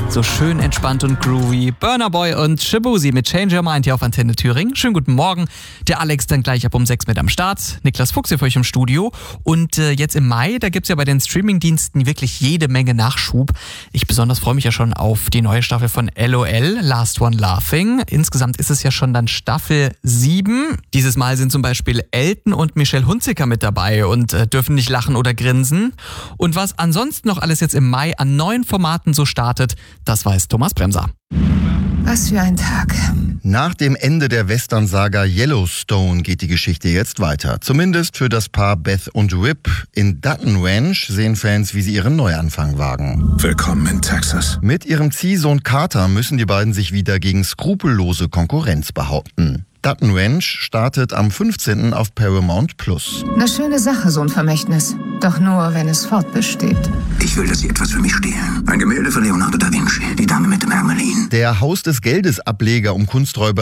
So schön entspannt und groovy. Burna Boy und Shaboozey mit Change Your Mind hier auf Antenne Thüringen. Schönen guten Morgen. Der Alex dann gleich ab um 6 mit am Start. Niklas Fuchs hier für euch im Studio. Und jetzt im Mai, da gibt's ja bei den Streamingdiensten wirklich jede Menge Nachschub. Ich besonders freue mich ja schon auf die neue Staffel von LOL, Last One Laughing. Insgesamt ist es ja schon dann Staffel 7. Dieses Mal sind zum Beispiel Elton und Michelle Hunziker mit dabei und dürfen nicht lachen oder grinsen. Und was ansonsten noch alles jetzt im Mai an neuen Formaten so startet, das weiß Thomas Bremser. Was für ein Tag. Nach dem Ende der Western-Saga Yellowstone geht die Geschichte jetzt weiter. Zumindest für das Paar Beth und Rip. In Dutton Ranch sehen Fans, wie sie ihren Neuanfang wagen. Willkommen in Texas. Mit ihrem Ziehsohn Carter müssen die beiden sich wieder gegen skrupellose Konkurrenz behaupten. Dutton Ranch startet am 15. auf Paramount+. Eine schöne Sache, so ein Vermächtnis. Doch nur, wenn es fortbesteht. Ich will, dass Sie etwas für mich stehlen. Ein Gemälde von Leonardo da Vinci. Die Dame mit dem Hermelin. Der Haus des Geldes Ableger um Kunsträuber